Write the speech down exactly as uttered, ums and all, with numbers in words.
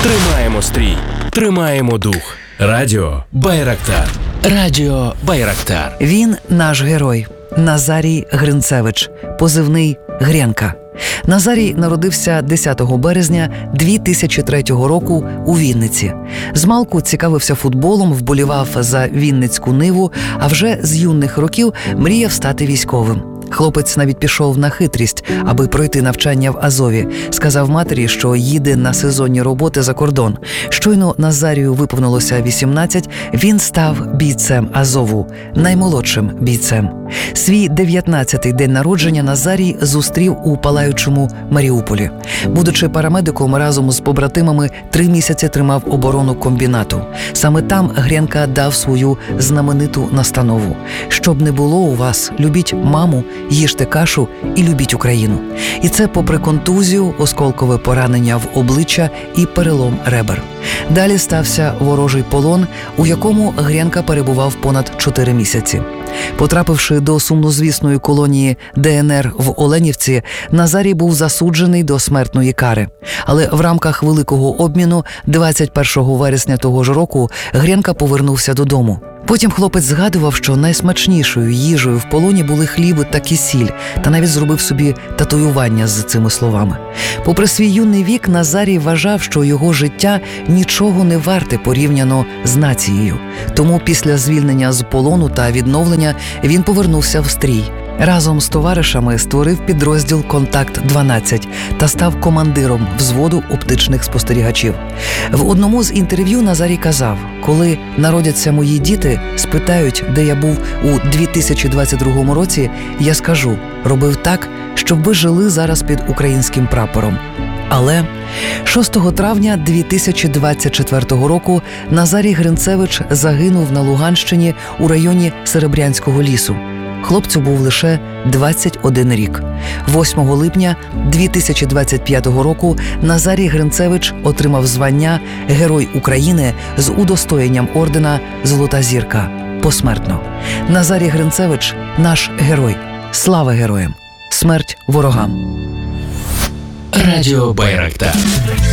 Тримаємо стрій, тримаємо дух. Радіо Байрактар. Радіо Байрактар. Він наш герой. Назарій Гринцевич, позивний Гренка. Назарій народився десятого березня дві тисячі третього року у Вінниці. Змалку цікавився футболом, вболівав за Вінницьку Ниву, а вже з юних років мріяв стати військовим. Хлопець навіть пішов на хитрість, аби пройти навчання в Азові. Сказав матері, що їде на сезонні роботи за кордон. Щойно Назарію виповнилося вісімнадцять, він став бійцем Азову, наймолодшим бійцем. Свій дев'ятнадцятий день народження Назарій зустрів у палаючому Маріуполі. Будучи парамедиком, разом з побратимами три місяці тримав оборону комбінату. Саме там Гренка дав свою знамениту настанову. «Щоб не було у вас, любіть маму, їжте кашу і любіть Україну». І це попри контузію, осколкове поранення в обличчя і перелом ребер. Далі стався ворожий полон, у якому Гренка перебував понад чотири місяці. Потрапивши до сумнозвісної колонії Де Ен Ер в Оленівці, Назарій був засуджений до смертної кари. Але в рамках великого обміну двадцять першого вересня того ж року Гренка повернувся додому. Потім хлопець згадував, що найсмачнішою їжею в полоні були хліб та кисіль, та навіть зробив собі татуювання з цими словами. Попри свій юний вік, Назарій вважав, що його життя нічого не варте порівняно з нацією. Тому після звільнення з полону та відновлення він повернувся в стрій. Разом з товаришами створив підрозділ «Контакт дванадцять» та став командиром взводу оптичних спостерігачів. В одному з інтерв'ю Назарій казав: «Коли народяться мої діти, спитають, де я був у дві тисячі двадцять другому році, я скажу, робив так, щоб ви жили зараз під українським прапором». Але шостого травня дві тисячі двадцять четвертого року Назарій Гринцевич загинув на Луганщині у районі Серебрянського лісу. Хлопцю був лише двадцять один рік. восьмого липня дві тисячі двадцять п'ятого року Назарій Гринцевич отримав звання Герой України з удостоєнням ордена «Золота зірка» посмертно. Назарій Гринцевич – наш герой. Слава героям! Смерть ворогам! Радіо Байрактар.